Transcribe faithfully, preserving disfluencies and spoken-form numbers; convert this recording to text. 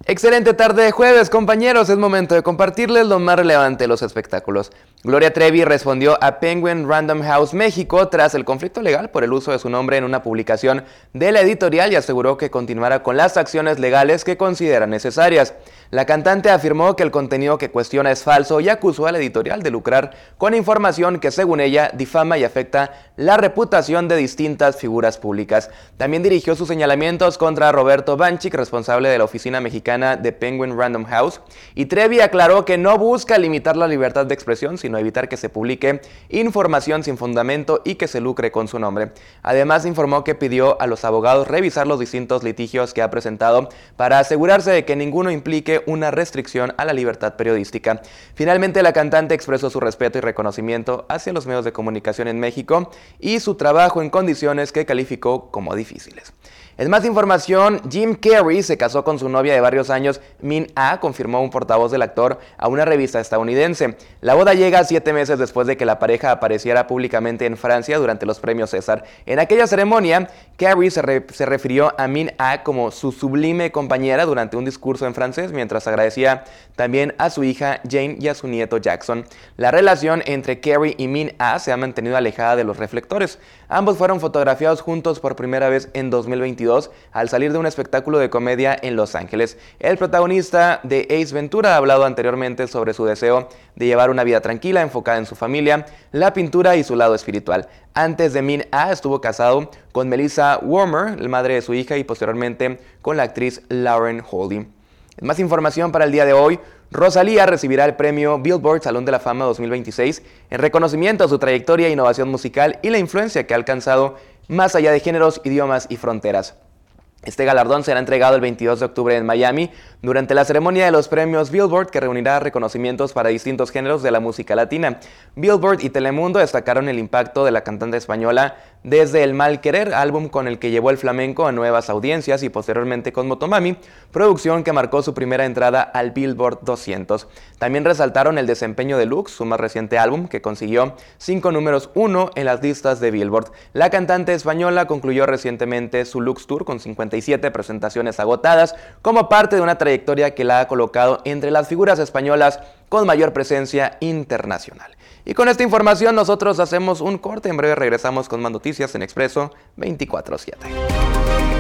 Excelente tarde de jueves, compañeros. Es momento de compartirles lo más relevante de los espectáculos. Gloria Trevi respondió a Penguin Random House México tras el conflicto legal por el uso de su nombre en una publicación de la editorial y aseguró que continuará con las acciones legales que considera necesarias. La cantante afirmó que el contenido que cuestiona es falso y acusó a la editorial de lucrar con información que, según ella, difama y afecta la reputación de distintas figuras públicas. También dirigió sus señalamientos contra Roberto Banchik, responsable de la oficina mexicana de Penguin Random House, y Trevi aclaró que no busca limitar la libertad de expresión, sino evitar que se publique información sin fundamento y que se lucre con su nombre. Además, informó que pidió a los abogados revisar los distintos litigios que ha presentado para asegurarse de que ninguno implique una restricción a la libertad periodística. Finalmente, la cantante expresó su respeto y reconocimiento hacia los medios de comunicación en México y su trabajo en condiciones que calificó como difíciles. En más información, Jim Carrey se casó con su novia de varios años, Min Ah, confirmó un portavoz del actor a una revista estadounidense. La boda llega siete meses después de que la pareja apareciera públicamente en Francia durante los premios César. En aquella ceremonia, Carrey se, re se refirió a Min Ah como su sublime compañera durante un discurso en francés, mientras agradecía también a su hija Jane y a su nieto Jackson. La relación entre Carrey y Min Ah se ha mantenido alejada de los reflectores. Ambos fueron fotografiados juntos por primera vez en dos mil veintidós al salir de un espectáculo de comedia en Los Ángeles. El protagonista de Ace Ventura ha hablado anteriormente sobre su deseo de llevar una vida tranquila, enfocada en su familia, la pintura y su lado espiritual. Antes de Min Ah estuvo casado con Melissa Warmer, la madre de su hija, y posteriormente con la actriz Lauren Holdy. Más información para el día de hoy. Rosalía recibirá el premio Billboard Salón de la Fama dos mil veintiséis en reconocimiento a su trayectoria e innovación musical y la influencia que ha alcanzado más allá de géneros, idiomas y fronteras. Este galardón será entregado el veintidós de octubre en Miami durante la ceremonia de los premios Billboard, que reunirá reconocimientos para distintos géneros de la música latina. Billboard y Telemundo destacaron el impacto de la cantante española desde El Mal Querer, álbum con el que llevó el flamenco a nuevas audiencias, y posteriormente con Motomami, producción que marcó su primera entrada al Billboard doscientos. También resaltaron el desempeño de Lux, su más reciente álbum, que consiguió cinco números uno en las listas de Billboard. La cantante española concluyó recientemente su Lux Tour con cincuenta y siete presentaciones agotadas, como parte de una trayectoria que la ha colocado entre las figuras españolas con mayor presencia internacional. Y con esta información nosotros hacemos un corte. En breve regresamos con más noticias en Expreso veinticuatro siete.